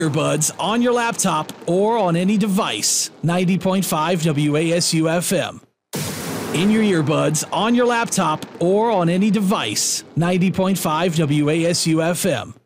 Earbuds on your laptop or on any device. 90.5 WASU FM. In your earbuds, on your laptop, or on any device. 90.5 WASU FM.